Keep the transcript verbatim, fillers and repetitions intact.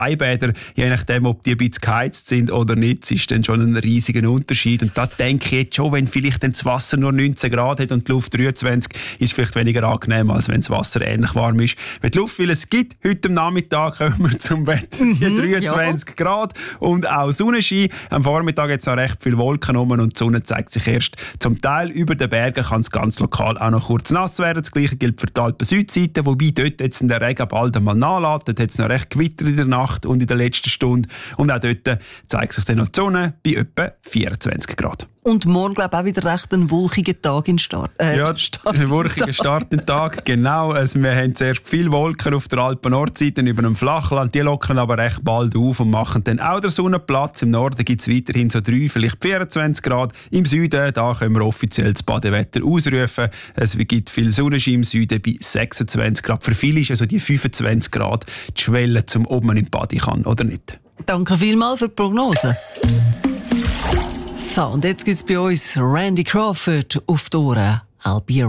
Freibäder, je nachdem, ob die ein bisschen geheizt sind oder nicht, ist dann schon ein riesiger Unterschied. Und da denke ich jetzt schon, wenn vielleicht das Wasser nur neunzehn Grad hat und die Luft dreiundzwanzig, ist es vielleicht weniger angenehm, als wenn das Wasser ähnlich warm ist. Wenn die Luft, weil es gibt, heute am Nachmittag kommen wir zum Wetter, mhm, die dreiundzwanzig ja. Grad und auch Sonnenschein. Am Vormittag jetzt noch recht viele Wolken rum und die Sonne zeigt sich erst zum Teil über den Bergen, kann es ganz lokal auch noch kurz nass werden. Das Gleiche gilt für die Alpen-Südseite, wobei dort jetzt in der Regen bald einmal nachlässt. Dort hat es noch recht Gewitter in der Nacht und in der letzten Stunde. Und auch dort zeigt sich dann noch die Sonne bei etwa vierundzwanzig Grad. Und morgen, glaube ich, auch wieder recht ein wolkiger Tag in Start. Äh, ja, ein wolkiger Start in Tag, genau. Also wir haben zuerst viele Wolken auf der Alpen-Nordseite über dem Flachland. Die lockern aber recht bald auf und machen dann auch der Sonne Platz. Im Norden gibt es weiterhin so drei, vielleicht vierundzwanzig Grad. Im Süden, da können wir offiziell das Badewetter ausrufen. Es gibt viel Sonnenschein im Süden bei sechsundzwanzig Grad. Für viele ist also die fünfundzwanzig Grad die Schwelle, zum ob man im Bade kann oder nicht. Danke vielmals für die Prognose. So, und jetzt gibt es bei uns Randy Crawford auf die Ohren. I'll be